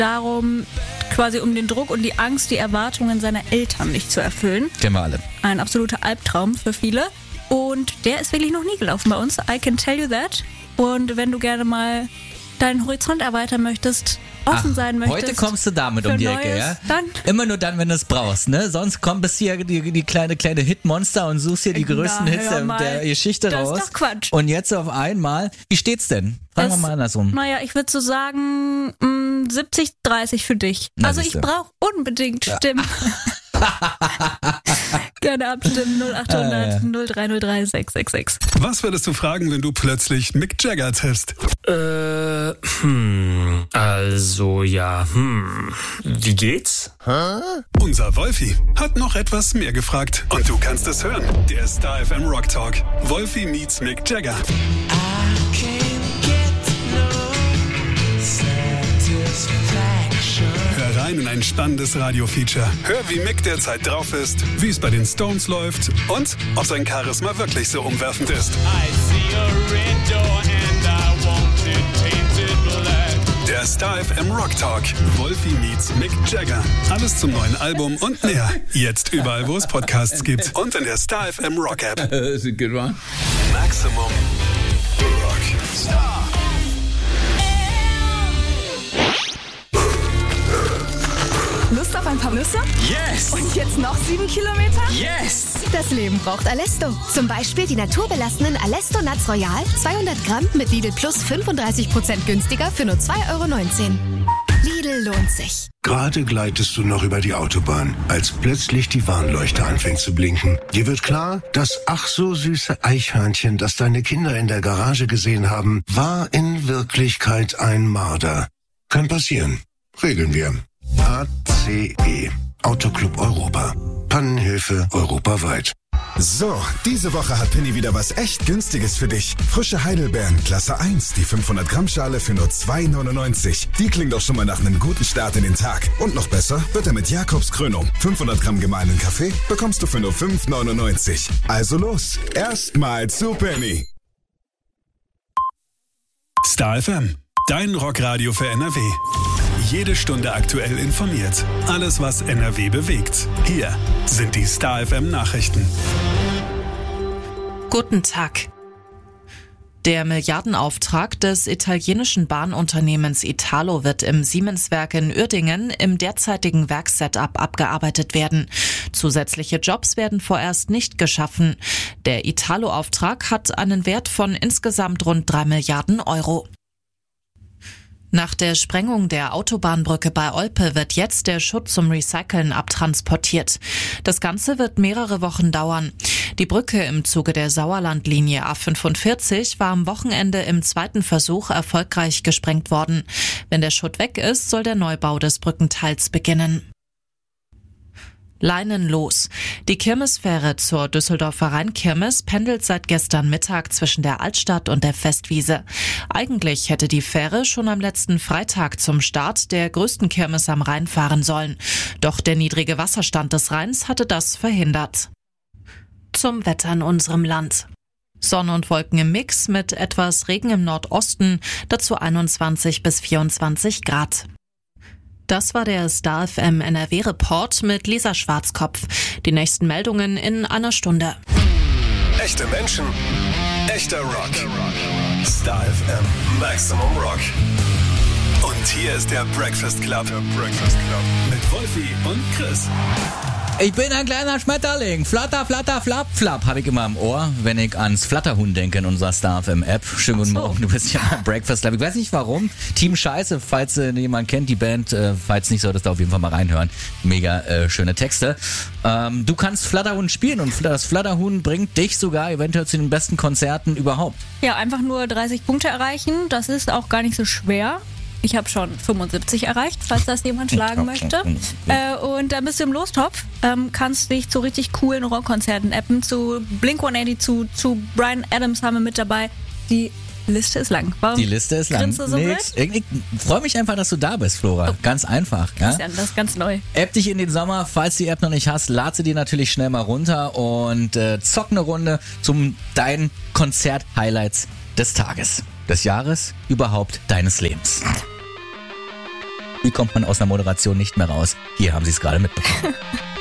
darum, quasi um den Druck und die Angst, die Erwartungen seiner Eltern nicht zu erfüllen. Kennen wir alle. Ein absoluter Albtraum für viele. Und der ist wirklich noch nie gelaufen bei uns. I can tell you that. Und wenn du gerne mal deinen Horizont erweitern möchtest, offen sein möchtest. Heute kommst du damit um die Ecke, Neues, ja? Dann Immer nur dann, wenn du es brauchst, ne? Sonst bist du hier die kleine Hitmonster und suchst hier die größten Hits der Geschichte raus. Das ist doch Quatsch. Und jetzt auf einmal, wie steht's denn? Fragen wir mal andersrum. Naja, ich würde so sagen 70-30 für dich. Na, also ich siehste. brauche unbedingt Stimmen. Gerne abstimmen 0800 0303 666. Was würdest du fragen, wenn du plötzlich Mick Jagger triffst? Wie geht's? Unser Wolfi hat noch etwas mehr gefragt. Und du kannst es hören. Der Star FM Rock Talk. Wolfi meets Mick Jagger. Hör rein in ein spannendes Radio-Feature. Hör, wie Mick derzeit drauf ist, wie es bei den Stones läuft und ob sein Charisma wirklich so umwerfend ist. Der Star FM Rock Talk. Wolfi meets Mick Jagger. Alles zum neuen Album und mehr. Jetzt überall, wo es Podcasts gibt. Und in der Star FM Rock App. That's a good one. Maximum Rock Star. Lust auf ein paar Nüsse? Yes! Und jetzt noch 7 Kilometer? Yes! Das Leben braucht Alesto. Zum Beispiel die naturbelassenen Alesto Nuts Royal, 200 Gramm mit Lidl Plus 35% günstiger für nur 2,19 €. Lidl lohnt sich. Gerade gleitest du noch über die Autobahn, als plötzlich die Warnleuchte anfängt zu blinken. Dir wird klar, das ach so süße Eichhörnchen, das deine Kinder in der Garage gesehen haben, war in Wirklichkeit ein Marder. Kann passieren. Regeln wir. ACE. Autoclub Europa. Pannenhilfe europaweit. So, diese Woche hat Penny wieder was echt Günstiges für dich. Frische Heidelbeeren, Klasse 1, die 500 Gramm Schale für nur 2,99. Die klingt doch schon mal nach einem guten Start in den Tag. Und noch besser wird er mit Jakobs Krönung. 500 Gramm gemahlenen Kaffee bekommst du für nur 5,99. Also los, erstmal zu Penny. Star FM. Dein Rockradio für NRW. Jede Stunde aktuell informiert. Alles, was NRW bewegt. Hier sind die Star FM Nachrichten. Guten Tag. Der Milliardenauftrag des italienischen Bahnunternehmens Italo wird im Siemenswerk in Uerdingen im derzeitigen Werkssetup abgearbeitet werden. Zusätzliche Jobs werden vorerst nicht geschaffen. Der Italo-Auftrag hat einen Wert von insgesamt rund 3 Milliarden Euro. Nach der Sprengung der Autobahnbrücke bei Olpe wird jetzt der Schutt zum Recyceln abtransportiert. Das Ganze wird mehrere Wochen dauern. Die Brücke im Zuge der Sauerlandlinie A45 war am Wochenende im zweiten Versuch erfolgreich gesprengt worden. Wenn der Schutt weg ist, soll der Neubau des Brückenteils beginnen. Leinenlos. Die Kirmesfähre zur Düsseldorfer Rheinkirmes pendelt seit gestern Mittag zwischen der Altstadt und der Festwiese. Eigentlich hätte die Fähre schon am letzten Freitag zum Start der größten Kirmes am Rhein fahren sollen. Doch der niedrige Wasserstand des Rheins hatte das verhindert. Zum Wetter in unserem Land. Sonne und Wolken im Mix mit etwas Regen im Nordosten, dazu 21 bis 24 Grad. Das war der Star FM NRW Report mit Lisa Schwarzkopf. Die nächsten Meldungen in einer Stunde. Echte Menschen, echter Rock. Star FM Maximum Rock. Und hier ist der Breakfast Club. Mit Wolfi und Chris. Ich bin ein kleiner Schmetterling. Flatter, flatter, flapp, flapp. Habe ich immer im Ohr, wenn ich ans Flatterhuhn denke in unserer Star FM App. Schönen guten Morgen, du bist ja beim Breakfast Club. Ich weiß nicht warum. Team Scheiße, falls jemand kennt, die Band, falls nicht, solltest du auf jeden Fall mal reinhören. Mega schöne Texte. Du kannst Flatterhuhn spielen und das Flatterhuhn bringt dich sogar eventuell zu den besten Konzerten überhaupt. Ja, einfach nur 30 Punkte erreichen. Das ist auch gar nicht so schwer. Ich habe schon 75 erreicht, falls das jemand schlagen möchte. Und dann bist du im Lostopf, kannst dich zu richtig coolen Rockkonzerten appen. Zu Blink-182, zu Bryan Adams haben wir mit dabei. Die Liste ist lang. Warum Die Liste ist lang. grinst du so blöd? Ich freue mich einfach, dass du da bist, Flora. Oh. Ganz einfach. Ja? Christian, das ist ganz neu. App dich in den Sommer. Falls du die App noch nicht hast, lad sie dir natürlich schnell mal runter und zock eine Runde zum deinen Konzert-Highlights des Tages, des Jahres, überhaupt deines Lebens. Wie kommt man aus einer Moderation nicht mehr raus? Hier haben Sie es gerade mitbekommen.